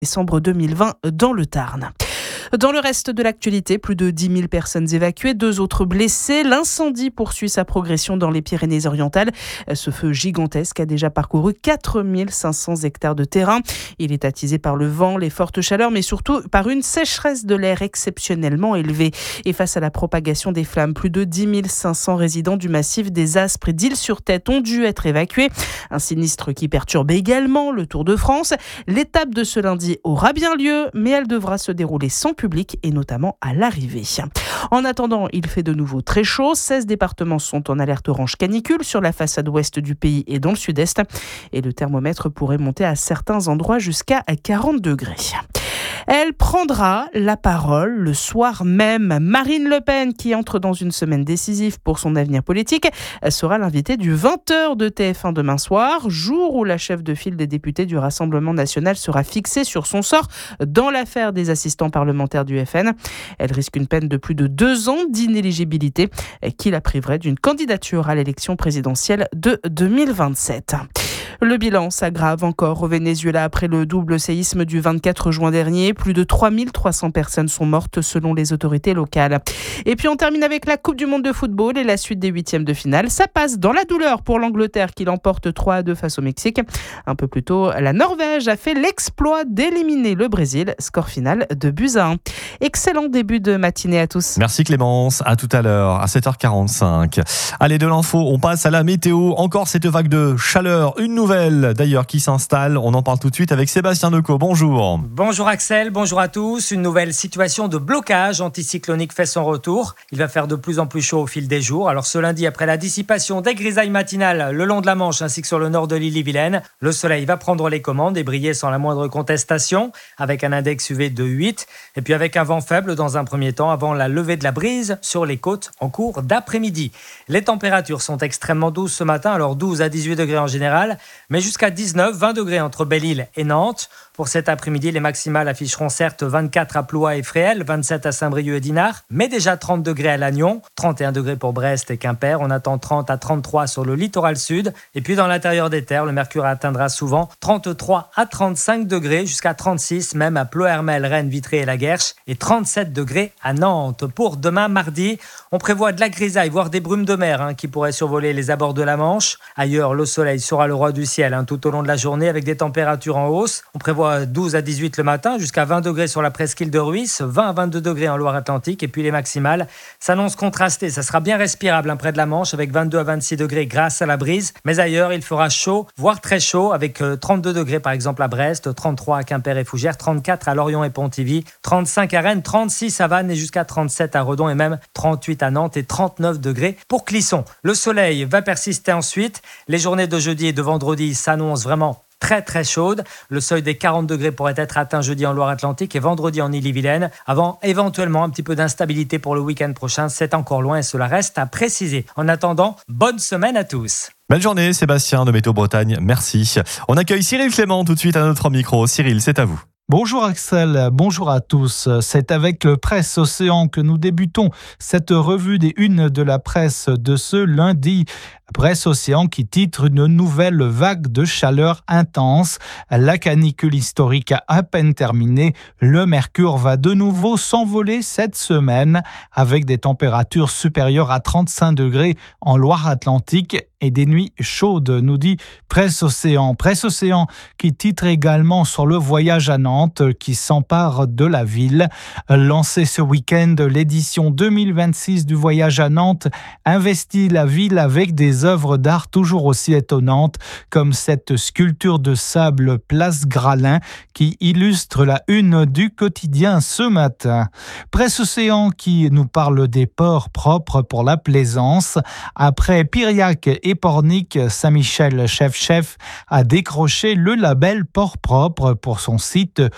décembre 2020 dans le Tarn. Dans le reste de l'actualité, plus de 10 000 personnes évacuées, 2 autres blessés. L'incendie poursuit sa progression dans les Pyrénées-Orientales. Ce feu gigantesque a déjà parcouru 4 500 hectares de terrain. Il est attisé par le vent, les fortes chaleurs, mais surtout par une sécheresse de l'air exceptionnellement élevée. Et face à la propagation des flammes, plus de 10 500 résidents du massif des Aspres et d'Île-sur-Tête ont dû être évacués. Un sinistre qui perturbe également le Tour de France. L'étape de ce lundi aura bien lieu, mais elle devra se dérouler sans public et notamment à l'arrivée. En attendant, il fait de nouveau très chaud. 16 départements sont en alerte orange canicule sur la façade ouest du pays et dans le sud-est. Et le thermomètre pourrait monter à certains endroits jusqu'à 40 degrés. Elle prendra la parole le soir même. Marine Le Pen, qui entre dans une semaine décisive pour son avenir politique, sera l'invitée du 20h de TF1 demain soir, jour où la chef de file des députés du Rassemblement national sera fixée sur son sort dans l'affaire des assistants parlementaires du FN. Elle risque une peine de plus de 2 ans d'inéligibilité qui la priverait d'une candidature à l'élection présidentielle de 2027. Le bilan s'aggrave encore au Venezuela après le double séisme du 24 juin dernier. Plus de 3300 personnes sont mortes selon les autorités locales. Et puis on termine avec la Coupe du Monde de football et la suite des huitièmes de finale. Ça passe dans la douleur pour l'Angleterre qui l'emporte 3-2 face au Mexique. Un peu plus tôt, la Norvège a fait l'exploit d'éliminer le Brésil. Score final de 2-1. Excellent début de matinée à tous. Merci Clémence, à tout à l'heure, à 7h45. Allez, de l'info, on passe à la météo. Encore cette vague de chaleur, une nouvelle d'ailleurs qui s'installe. On en parle tout de suite avec Sébastien Decaux. Bonjour. Bonjour Axel, bonjour à tous. Une nouvelle situation de blocage anticyclonique fait son retour. Il va faire de plus en plus chaud au fil des jours. Alors ce lundi, après la dissipation des grisailles matinales le long de la Manche ainsi que sur le nord de l'île-et-Vilaine, le soleil va prendre les commandes et briller sans la moindre contestation avec un index UV de 8 et puis avec un vent faible dans un premier temps avant la levée de la brise sur les côtes en cours d'après-midi. Les températures sont extrêmement douces ce matin, alors 12 à 18 degrés en général, mais jusqu'à 19-20 degrés entre Belle-Île et Nantes. Pour cet après-midi, les maximales afficheront certes 24 à Ploie et Fréhel, 27 à Saint-Brieuc et Dinard, mais déjà 30 degrés à Lannion, 31 degrés pour Brest et Quimper. On attend 30 à 33 sur le littoral sud. Et puis dans l'intérieur des terres, le mercure atteindra souvent 33 à 35 degrés, jusqu'à 36 même à Ploërmel, Rennes, Vitré et Laguerche, et 37 degrés à Nantes. Pour demain mardi, on prévoit de la grisaille, voire des brumes de mer qui pourraient survoler les abords de la Manche. Ailleurs, le soleil sera le roi du ciel tout au long de la journée avec des températures en hausse. On prévoit 12 à 18 le matin, jusqu'à 20 degrés sur la presqu'île de Ruisse, 20 à 22 degrés en Loire-Atlantique, et puis les maximales s'annoncent contrastées. Ça sera bien respirable près de la Manche avec 22 à 26 degrés grâce à la brise, mais ailleurs il fera chaud, voire très chaud, avec 32 degrés par exemple à Brest, 33 à Quimper et Fougères, 34 à Lorient et Pontivy, 35 à Rennes, 36 à Vannes et jusqu'à 37 à Redon et même 38 à Nantes et 39 degrés pour Clisson. Le soleil va persister ensuite. Les journées de jeudi et de vendredi s'annoncent vraiment très très chaude. Le seuil des 40 degrés pourrait être atteint jeudi en Loire-Atlantique et vendredi en Ille-et-Vilaine, avant éventuellement un petit peu d'instabilité pour le week-end prochain. C'est encore loin et cela reste à préciser. En attendant, bonne semaine à tous. Belle journée Sébastien de Météo Bretagne, merci. On accueille Cyril Clément tout de suite à notre micro. Cyril, c'est à vous. Bonjour Axel, bonjour à tous. C'est avec le Presse Océan que nous débutons cette revue des unes de la presse de ce lundi. Presse Océan qui titre une nouvelle vague de chaleur intense. La canicule historique a à peine terminé. Le mercure va de nouveau s'envoler cette semaine avec des températures supérieures à 35 degrés en Loire-Atlantique et des nuits chaudes, nous dit Presse Océan. Presse Océan qui titre également sur le voyage à Nantes qui s'empare de la ville. Lancé ce week-end, l'édition 2026 du voyage à Nantes investit la ville avec des œuvres d'art toujours aussi étonnantes comme cette sculpture de sable Place Gralin qui illustre la une du quotidien ce matin. Presse Océan qui nous parle des ports propres pour la plaisance. Après Piriac et Pornic, Saint-Michel Chef a décroché le label port propre pour son site